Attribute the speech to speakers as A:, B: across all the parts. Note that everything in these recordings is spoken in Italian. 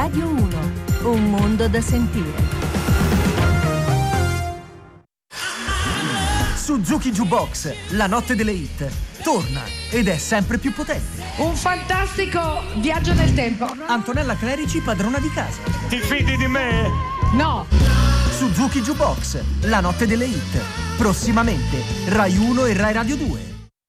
A: Radio 1, un mondo da sentire.
B: Suzuki Jukebox, la notte delle hit, torna ed è sempre più potente.
C: Un fantastico viaggio nel tempo.
B: Antonella Clerici, padrona di casa.
D: Ti fidi di me?
C: No.
B: Suzuki Jukebox, la notte delle hit, prossimamente Rai 1 e Rai Radio 2.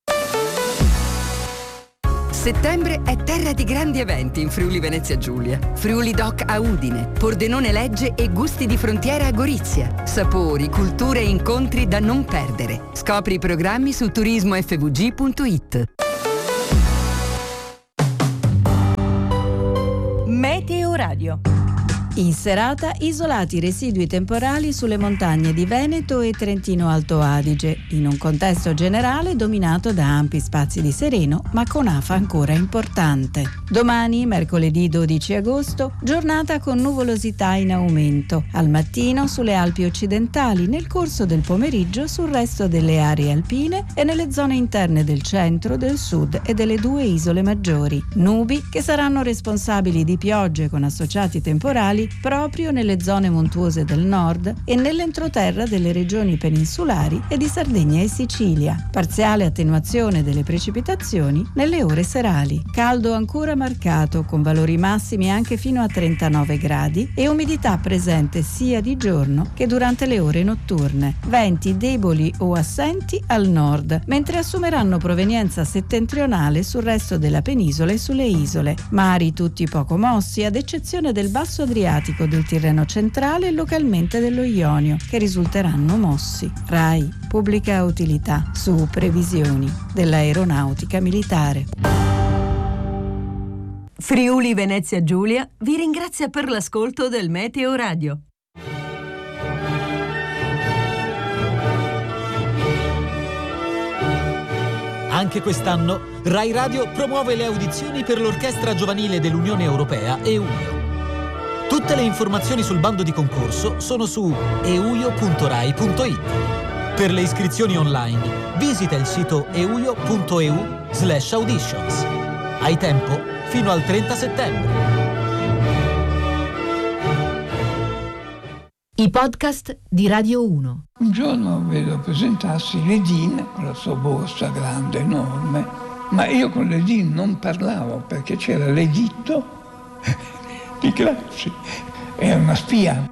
E: Settembre è terra di grandi eventi in Friuli Venezia Giulia. Friuli Doc a Udine, Pordenone Legge e Gusti di Frontiera a Gorizia. Sapori, culture e incontri da non perdere. Scopri i programmi su turismofvg.it.
A: Meteo Radio.
F: In serata, isolati residui temporali sulle montagne di Veneto e Trentino Alto Adige, in un contesto generale dominato da ampi spazi di sereno, ma con afa ancora importante. Domani, mercoledì 12 agosto, giornata con nuvolosità in aumento. Al mattino sulle Alpi occidentali, nel corso del pomeriggio sul resto delle aree alpine e nelle zone interne del centro, del sud e delle due isole maggiori. Nubi che saranno responsabili di piogge con associati temporali proprio nelle zone montuose del nord e nell'entroterra delle regioni peninsulari e di Sardegna e Sicilia. Parziale attenuazione delle precipitazioni nelle ore serali. Caldo ancora marcato con valori massimi anche fino a 39 gradi e umidità presente sia di giorno che durante le ore notturne. Venti deboli o assenti al nord, mentre assumeranno provenienza settentrionale sul resto della penisola e sulle isole. Mari tutti poco mossi ad eccezione del basso Adriatico, del Tirreno centrale e localmente dello Ionio, che risulteranno mossi. RAI, pubblica utilità, su previsioni dell'aeronautica militare.
A: Friuli Venezia Giulia vi ringrazia per l'ascolto del Meteo Radio.
G: Anche quest'anno Rai Radio promuove le audizioni per l'Orchestra Giovanile dell'Unione Europea EUIO. Tutte le informazioni sul bando di concorso sono su euio.rai.it. Per le iscrizioni online, visita il sito euio.eu/auditions. Hai tempo fino al 30 settembre.
A: I podcast di Radio 1.
H: Un giorno vedo presentarsi Ledin con la sua borsa grande, enorme, ma io con Ledin non parlavo perché c'era l'editto di Craxi, era una spia.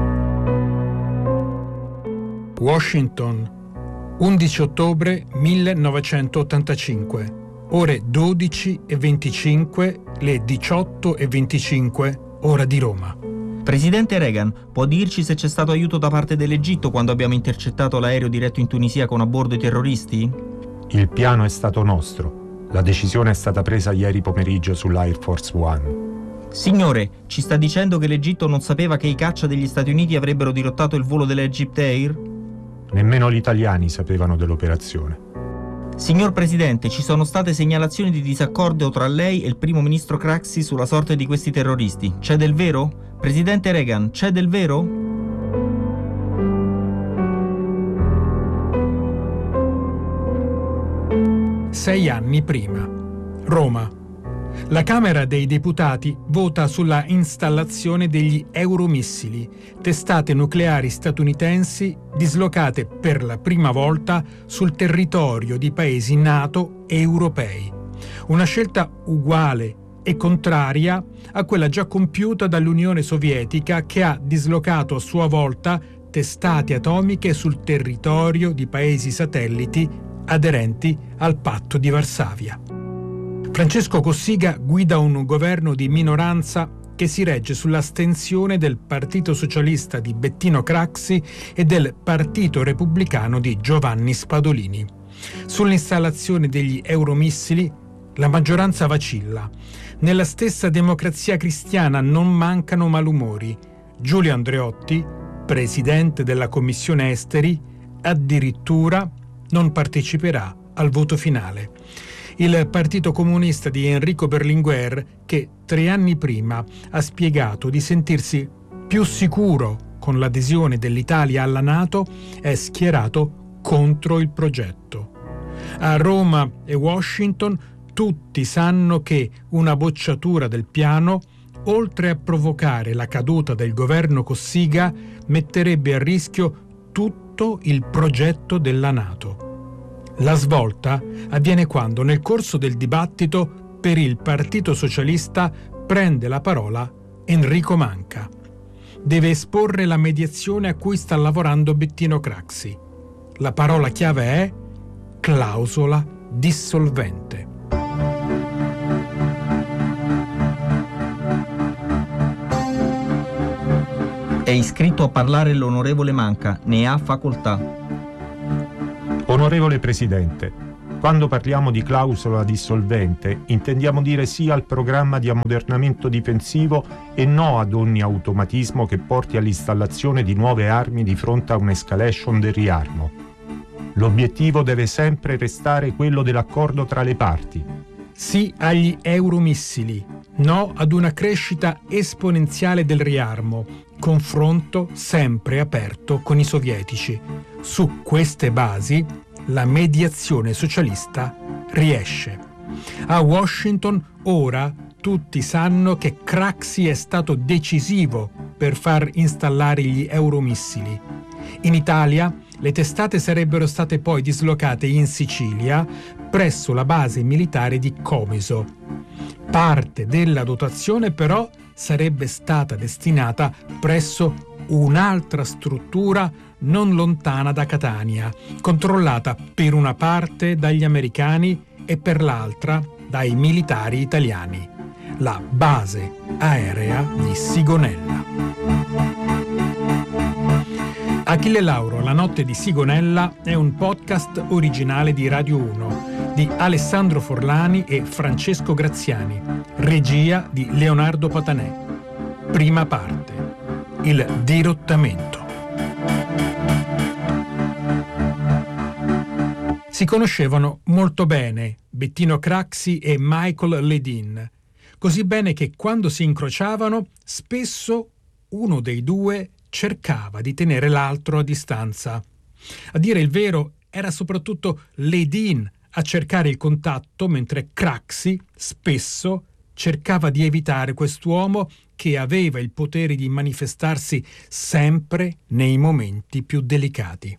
I: Washington, 11 ottobre 1985, ore 12:25, le 18:25, ora di Roma.
J: Presidente Reagan, può dirci se c'è stato aiuto da parte dell'Egitto quando abbiamo intercettato l'aereo diretto in Tunisia con a bordo i terroristi?
K: Il piano è stato nostro. La decisione è stata presa ieri pomeriggio sull'Air Force One.
J: Signore, ci sta dicendo che l'Egitto non sapeva che i caccia degli Stati Uniti avrebbero dirottato il volo dell'Egypt Air?
K: Nemmeno gli italiani sapevano dell'operazione.
J: Signor Presidente, ci sono state segnalazioni di disaccordo tra lei e il primo ministro Craxi sulla sorte di questi terroristi. C'è del vero? Presidente Reagan, c'è del vero?
I: Sei anni prima. Roma. La Camera dei Deputati vota sulla installazione degli euromissili, testate nucleari statunitensi dislocate per la prima volta sul territorio di paesi NATO e europei. Una scelta uguale e contraria a quella già compiuta dall'Unione Sovietica, che ha dislocato a sua volta testate atomiche sul territorio di paesi satelliti aderenti al Patto di Varsavia. Francesco Cossiga guida un governo di minoranza che si regge sull'astensione del Partito Socialista di Bettino Craxi e del Partito Repubblicano di Giovanni Spadolini. Sull'installazione degli euromissili la maggioranza vacilla. Nella stessa Democrazia Cristiana non mancano malumori. Giulio Andreotti, presidente della Commissione Esteri, addirittura non parteciperà al voto finale. Il Partito Comunista di Enrico Berlinguer, che 3 anni prima ha spiegato di sentirsi più sicuro con l'adesione dell'Italia alla NATO, è schierato contro il progetto. A Roma e Washington tutti sanno che una bocciatura del piano oltre a provocare la caduta del governo Cossiga, metterebbe a rischio tutto il progetto della NATO. La svolta avviene quando, nel corso del dibattito per il Partito Socialista, prende la parola Enrico Manca. Deve esporre la mediazione a cui sta lavorando Bettino Craxi. La parola chiave è clausola dissolvente.
J: È iscritto a parlare l'onorevole Manca, ne ha facoltà.
K: Onorevole Presidente, quando parliamo di clausola dissolvente intendiamo dire sì al programma di ammodernamento difensivo e no ad ogni automatismo che porti all'installazione di nuove armi di fronte a un'escalation del riarmo. L'obiettivo deve sempre restare quello dell'accordo tra le parti.
I: Sì agli euromissili, no ad una crescita esponenziale del riarmo, confronto sempre aperto con i sovietici. Su queste basi la mediazione socialista riesce. A Washington ora tutti sanno che Craxi è stato decisivo per far installare gli euromissili. In Italia le testate sarebbero state poi dislocate in Sicilia presso la base militare di Comiso. Parte della dotazione però sarebbe stata destinata presso un'altra struttura non lontana da Catania, controllata per una parte dagli americani e per l'altra dai militari italiani, la base aerea di Sigonella. Achille Lauro, La notte di Sigonella è un podcast originale di Radio 1 di Alessandro Forlani e Francesco Graziani, regia di Leonardo Patanè. Prima parte, il dirottamento. Si conoscevano molto bene Bettino Craxi e Michael Ledeen, così bene che quando si incrociavano spesso uno dei due cercava di tenere l'altro a distanza. A dire il vero, era soprattutto Ledeen a cercare il contatto, mentre Craxi spesso cercava di evitare quest'uomo che aveva il potere di manifestarsi sempre nei momenti più delicati.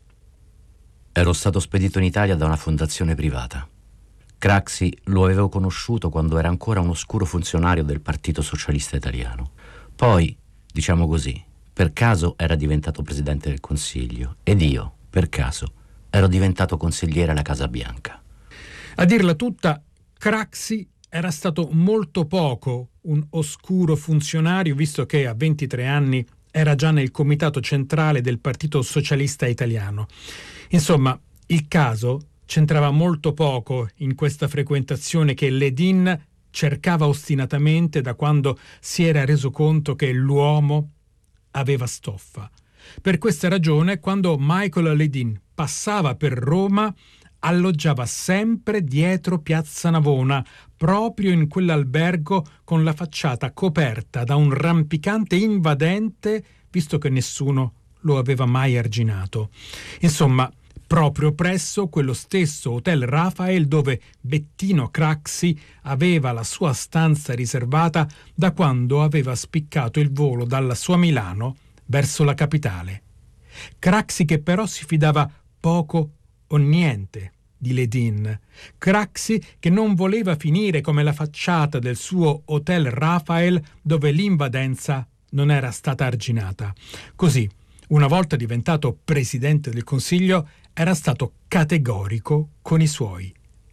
D: Ero stato spedito in Italia da una fondazione privata. Craxi lo avevo conosciuto quando era ancora un oscuro funzionario del Partito Socialista Italiano. Poi, diciamo così, per caso era diventato presidente del Consiglio ed io, per caso, ero diventato consigliere alla Casa Bianca.
I: A dirla tutta, Craxi era stato molto poco un oscuro funzionario, visto che a 23 anni era già nel comitato centrale del Partito Socialista Italiano. Insomma, il caso c'entrava molto poco in questa frequentazione che Ledeen cercava ostinatamente da quando si era reso conto che l'uomo aveva stoffa. Per questa ragione, quando Michael Ledeen passava per Roma, alloggiava sempre dietro Piazza Navona, proprio in quell'albergo con la facciata coperta da un rampicante invadente, visto che nessuno lo aveva mai arginato. Insomma, proprio presso quello stesso Hotel Rafael dove Bettino Craxi aveva la sua stanza riservata da quando aveva spiccato il volo dalla sua Milano verso la capitale. Craxi che però si fidava poco o niente di Ledeen. Craxi che non voleva finire come la facciata del suo Hotel Rafael dove l'invadenza non era stata arginata. Così, una volta diventato presidente del Consiglio, era stato categorico con i suoi.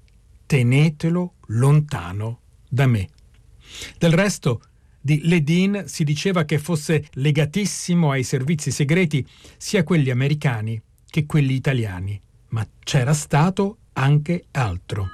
I: Tenetelo lontano da me. Del resto, di Ledeen si diceva che fosse legatissimo ai servizi segreti, sia quelli americani che quelli italiani, ma c'era stato anche altro.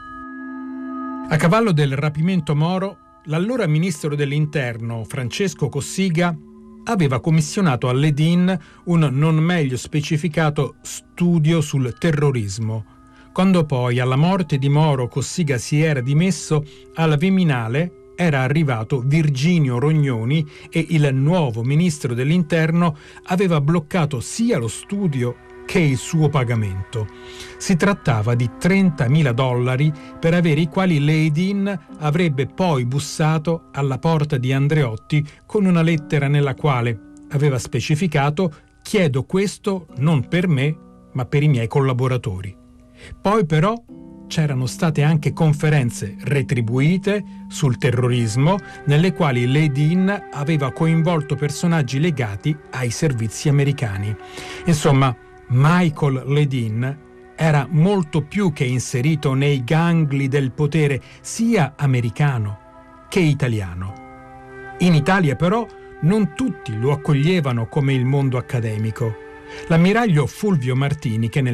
I: A cavallo del rapimento Moro, l'allora ministro dell'Interno Francesco Cossiga aveva commissionato a Ledeen un non meglio specificato studio sul terrorismo. Quando poi, alla morte di Moro, Cossiga si era dimesso, al Viminale era arrivato Virginio Rognoni e il nuovo ministro dell'Interno aveva bloccato sia lo studio che il suo pagamento. Si trattava di $30.000 per avere i quali Leydin avrebbe poi bussato alla porta di Andreotti con una lettera nella quale aveva specificato: chiedo questo non per me, ma per i miei collaboratori. Poi però c'erano state anche conferenze retribuite sul terrorismo nelle quali Leydin aveva coinvolto personaggi legati ai servizi americani. Insomma, Michael Leydin era molto più che inserito nei gangli del potere sia americano che italiano. In Italia però non tutti lo accoglievano come il mondo accademico. L'ammiraglio Fulvio Martini, che nel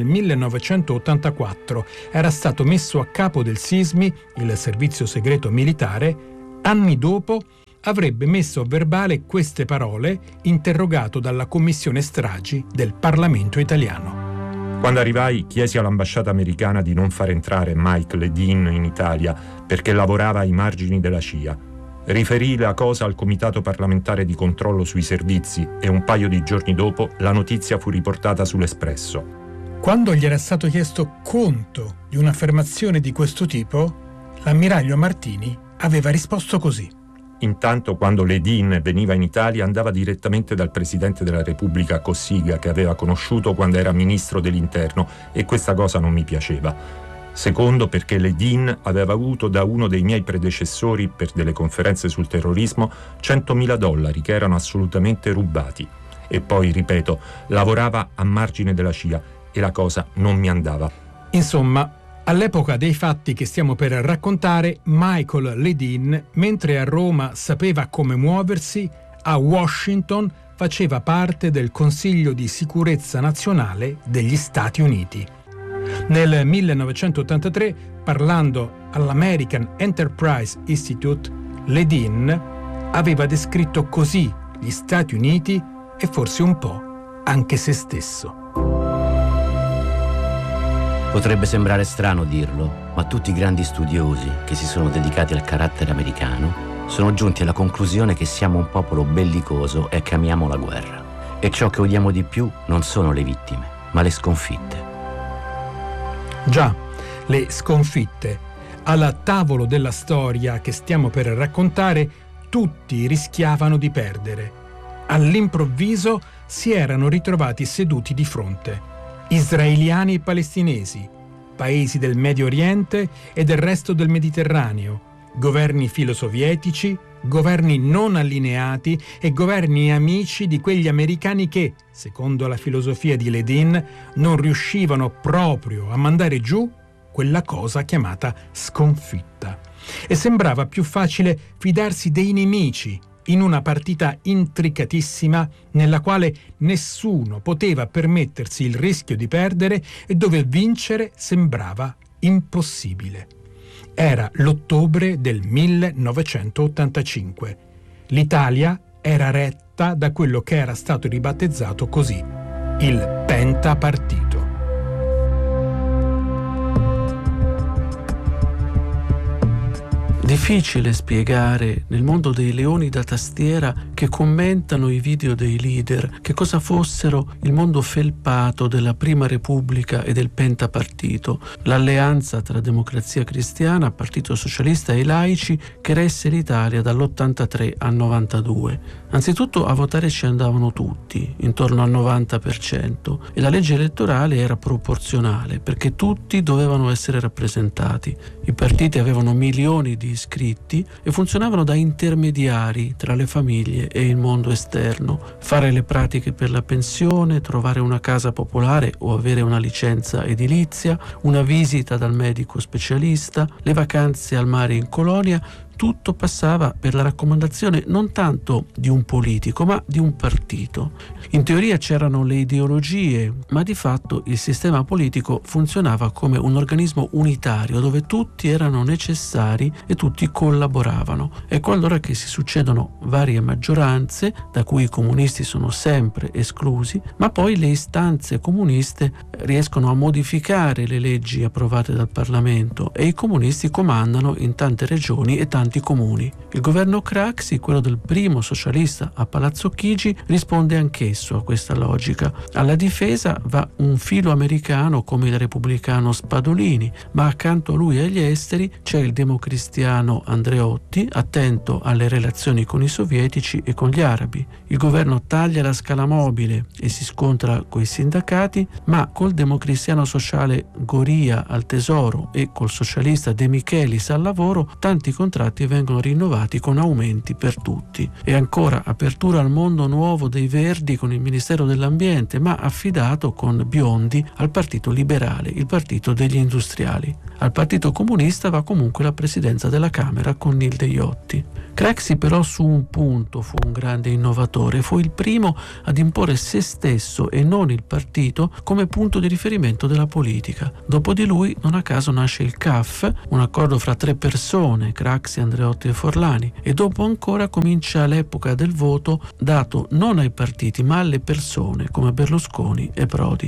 I: 1984 era stato messo a capo del SISMI, il servizio segreto militare, anni dopo avrebbe messo a verbale queste parole, interrogato dalla commissione stragi del Parlamento italiano.
K: Quando arrivai chiesi all'ambasciata americana di non far entrare Mike Leydin in Italia perché lavorava ai margini della CIA. Riferì la cosa al Comitato parlamentare di controllo sui servizi e un paio di giorni dopo la notizia fu riportata sull'Espresso.
I: Quando gli era stato chiesto conto di un'affermazione di questo tipo, l'ammiraglio Martini aveva risposto così.
K: Intanto, quando Leydin veniva in Italia, andava direttamente dal Presidente della Repubblica Cossiga, che aveva conosciuto quando era Ministro dell'Interno, e questa cosa non mi piaceva. Secondo, perché Leydin aveva avuto da uno dei miei predecessori per delle conferenze sul terrorismo $100.000 che erano assolutamente rubati. E poi, ripeto, lavorava a margine della CIA e la cosa non mi andava.
I: Insomma, all'epoca dei fatti che stiamo per raccontare, Michael Leydin, mentre a Roma sapeva come muoversi, a Washington faceva parte del Consiglio di Sicurezza Nazionale degli Stati Uniti. Nel 1983, parlando all'American Enterprise Institute, Leydin aveva descritto così gli Stati Uniti e forse un po' anche se stesso.
D: Potrebbe sembrare strano dirlo, ma tutti i grandi studiosi che si sono dedicati al carattere americano sono giunti alla conclusione che siamo un popolo bellicoso e che amiamo la guerra. E ciò che odiamo di più non sono le vittime, ma le sconfitte.
I: Già, le sconfitte. Al tavolo della storia che stiamo per raccontare, tutti rischiavano di perdere. All'improvviso si erano ritrovati seduti di fronte. Israeliani e palestinesi, paesi del Medio Oriente e del resto del Mediterraneo, governi filosovietici, governi non allineati e governi amici di quegli americani che, secondo la filosofia di Leydin, non riuscivano proprio a mandare giù quella cosa chiamata sconfitta. E sembrava più facile fidarsi dei nemici in una partita intricatissima nella quale nessuno poteva permettersi il rischio di perdere e dove vincere sembrava impossibile. Era l'ottobre del 1985. L'Italia era retta da quello che era stato ribattezzato così, il pentapartito.
L: Difficile spiegare nel mondo dei leoni da tastiera che commentano i video dei leader che cosa fossero il mondo felpato della Prima Repubblica e del pentapartito, l'alleanza tra Democrazia Cristiana, Partito Socialista e i laici che resse l'Italia dall'83 al 92. Anzitutto a votare ci andavano tutti, intorno al 90%, e la legge elettorale era proporzionale perché tutti dovevano essere rappresentati. I partiti avevano milioni di iscritti e funzionavano da intermediari tra le famiglie e il mondo esterno. Fare le pratiche per la pensione, trovare una casa popolare o avere una licenza edilizia, una visita dal medico specialista, le vacanze al mare in colonia, tutto passava per la raccomandazione non tanto di un politico, ma di un partito. In teoria c'erano le ideologie, ma di fatto il sistema politico funzionava come un organismo unitario dove tutti erano necessari e tutti collaboravano. Ecco allora che si succedono varie maggioranze, da cui i comunisti sono sempre esclusi, ma poi le istanze comuniste riescono a modificare le leggi approvate dal Parlamento e i comunisti comandano in tante regioni e tante importanti comuni. Il governo Craxi, quello del primo socialista a Palazzo Chigi, risponde anch'esso a questa logica. Alla difesa va un filo americano come il repubblicano Spadolini, ma accanto a lui agli esteri c'è il democristiano Andreotti, attento alle relazioni con i sovietici e con gli arabi. Il governo taglia la scala mobile e si scontra coi sindacati, ma col democristiano sociale Goria al tesoro e col socialista De Michelis al lavoro tanti contratti vengono rinnovati con aumenti per tutti. E ancora apertura al mondo nuovo dei Verdi con il Ministero dell'Ambiente, ma affidato con Biondi al Partito Liberale, il partito degli industriali. Al Partito Comunista va comunque la presidenza della Camera con Nilde Iotti. Craxi però su un punto fu un grande innovatore, fu il primo ad imporre se stesso e non il partito come punto di riferimento della politica. Dopo di lui, non a caso, nasce il CAF, un accordo fra 3 persone, Craxi, Andreotti e Forlani, e dopo ancora comincia l'epoca del voto dato non ai partiti ma alle persone come Berlusconi e Prodi.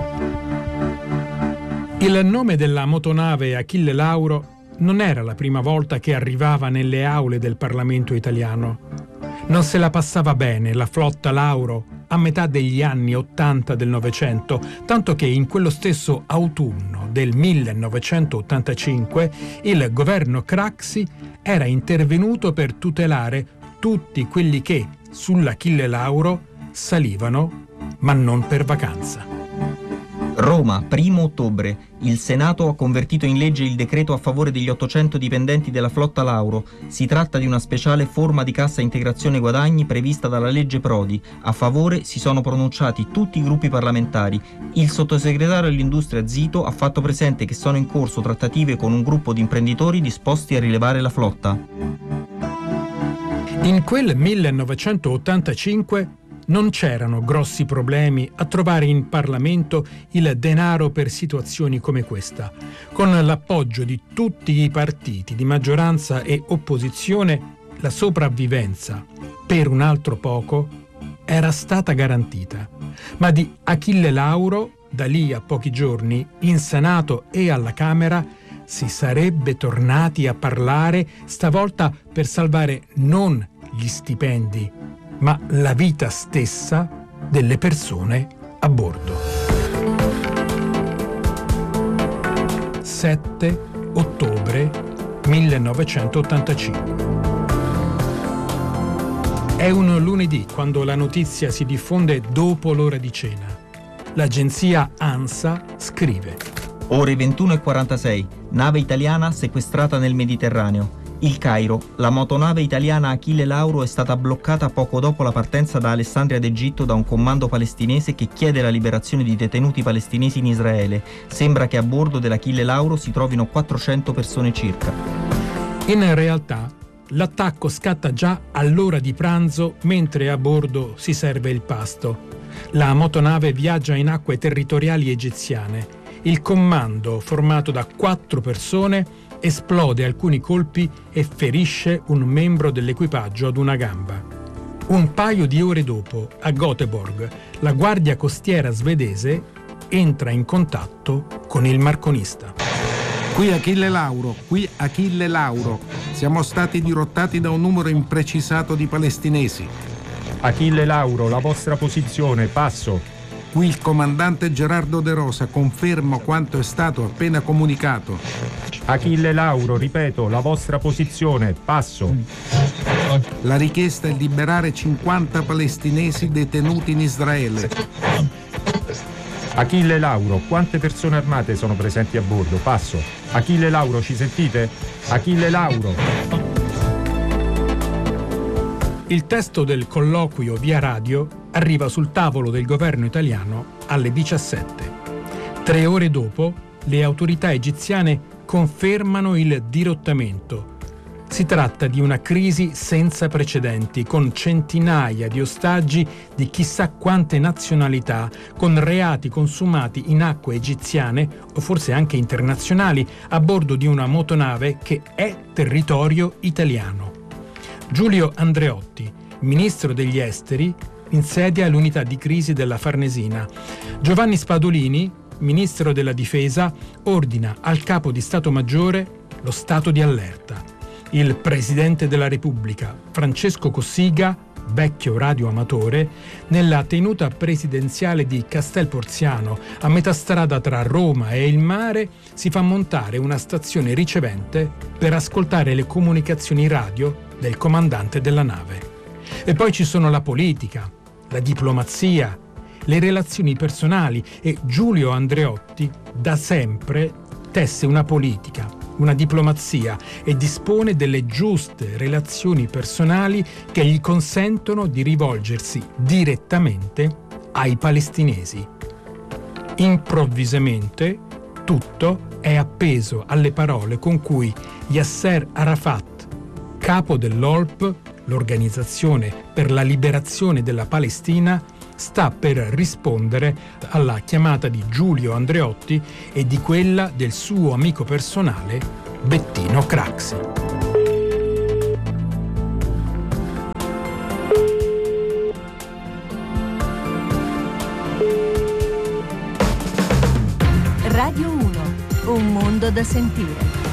I: Il nome della motonave Achille Lauro non era la prima volta che arrivava nelle aule del Parlamento italiano. Non se la passava bene la flotta Lauro a metà degli anni 80 del Novecento, tanto che in quello stesso autunno del 1985 il governo Craxi era intervenuto per tutelare tutti quelli che sull'Achille Lauro salivano, ma non per vacanza.
J: Roma, 1 ottobre. Il Senato ha convertito in legge il decreto a favore degli 800 dipendenti della flotta Lauro. Si tratta di una speciale forma di cassa integrazione guadagni prevista dalla legge Prodi. A favore si sono pronunciati tutti i gruppi parlamentari. Il sottosegretario all'industria Zito ha fatto presente che sono in corso trattative con un gruppo di imprenditori disposti a rilevare la flotta.
I: In quel 1985 non c'erano grossi problemi a trovare in Parlamento il denaro per situazioni come questa. Con l'appoggio di tutti i partiti di maggioranza e opposizione, la sopravvivenza, per un altro poco, era stata garantita. Ma di Achille Lauro, da lì a pochi giorni, in Senato e alla Camera, si sarebbe tornati a parlare, stavolta per salvare non gli stipendi, ma la vita stessa delle persone a bordo. 7 ottobre 1985. È un lunedì quando la notizia si diffonde dopo l'ora di cena. L'agenzia ANSA scrive:
J: Ore 21:46, nave italiana sequestrata nel Mediterraneo. Il Cairo, la motonave italiana Achille Lauro è stata bloccata poco dopo la partenza da Alessandria d'Egitto da un comando palestinese che chiede la liberazione di detenuti palestinesi in Israele. Sembra che a bordo dell'Achille Lauro si trovino 400 persone circa.
I: In realtà, l'attacco scatta già all'ora di pranzo mentre a bordo si serve il pasto. La motonave viaggia in acque territoriali egiziane. Il comando, formato da 4 persone, esplode alcuni colpi e ferisce un membro dell'equipaggio ad una gamba. Un paio di ore dopo, a Göteborg, la guardia costiera svedese entra in contatto con il marconista.
M: Qui Achille Lauro. Siamo stati dirottati da un numero imprecisato di palestinesi.
K: Achille Lauro, la vostra posizione, passo.
M: Qui il comandante Gerardo De Rosa, confermo quanto è stato appena comunicato.
K: Achille Lauro, ripeto, la vostra posizione, passo.
M: La richiesta è liberare 50 palestinesi detenuti in Israele.
K: Achille Lauro, quante persone armate sono presenti a bordo? Passo. Achille Lauro, ci sentite? Achille Lauro.
I: Il testo del colloquio via radio arriva sul tavolo del governo italiano alle 17. 3 ore dopo, le autorità egiziane confermano il dirottamento. Si tratta di una crisi senza precedenti, con centinaia di ostaggi di chissà quante nazionalità, con reati consumati in acque egiziane o forse anche internazionali a bordo di una motonave che è territorio italiano. Giulio Andreotti, ministro degli esteri, insedia l'unità di crisi della Farnesina. Giovanni Spadolini, ministro della difesa, ordina al capo di Stato Maggiore lo stato di allerta. Il presidente della Repubblica, Francesco Cossiga, vecchio radioamatore, nella tenuta presidenziale di Castel Porziano, a metà strada tra Roma e il mare, si fa montare una stazione ricevente per ascoltare le comunicazioni radio del comandante della nave. E poi ci sono la politica, la diplomazia, le relazioni personali, e Giulio Andreotti da sempre tesse una politica, una diplomazia, e dispone delle giuste relazioni personali che gli consentono di rivolgersi direttamente ai palestinesi. Improvvisamente tutto è appeso alle parole con cui Yasser Arafat, capo dell'OLP, l'Organizzazione per la Liberazione della Palestina, sta per rispondere alla chiamata di Giulio Andreotti e di quella del suo amico personale Bettino Craxi.
A: Radio 1, un mondo da sentire.